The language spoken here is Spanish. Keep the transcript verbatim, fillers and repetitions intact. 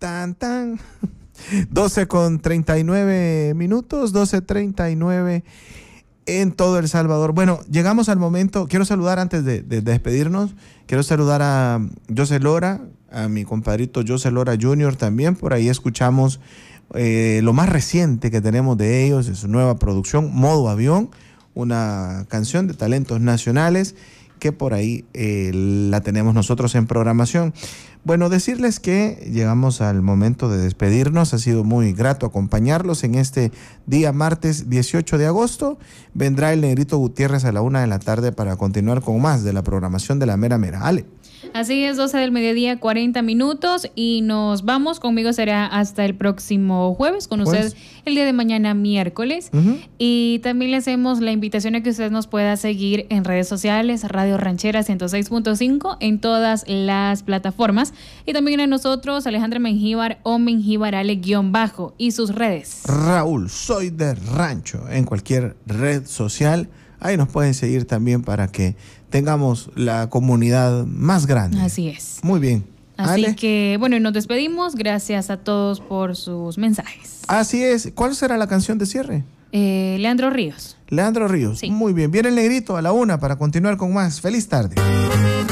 tan, tan. doce con treinta y nueve minutos, doce treinta y nueve en todo El Salvador. Bueno, llegamos al momento. Quiero saludar antes de, de, de despedirnos. Quiero saludar a José Lora, a mi compadrito José Lora junior también. Por ahí escuchamos eh, lo más reciente que tenemos de ellos, es su nueva producción, Modo Avión, una canción de talentos nacionales que por ahí eh, la tenemos nosotros en programación. Bueno, decirles que llegamos al momento de despedirnos. Ha sido muy grato acompañarlos en este día martes dieciocho de agosto. Vendrá el Negrito Gutiérrez a la una de la tarde para continuar con más de la programación de La Mera Mera. Ale. Así es, doce del mediodía, cuarenta minutos y nos vamos. Conmigo será hasta el próximo jueves, con ustedes el día de mañana miércoles. Uh-huh. Y también le hacemos la invitación a que usted nos pueda seguir en redes sociales, Radio Ranchera ciento seis punto cinco en todas las plataformas. Y también a nosotros, Alejandra Mengíbar o Mengíbar Ale guión bajo y sus redes. Raúl, soy de rancho en cualquier red social. Ahí nos pueden seguir también para que tengamos la comunidad más grande. Así es. Muy bien. Así Ale. que, bueno, y nos despedimos. Gracias a todos por sus mensajes. Así es. ¿Cuál será la canción de cierre? Eh, Leandro Ríos. Leandro Ríos. Sí. Muy bien. Viene el Negrito a la una para continuar con más. Feliz tarde.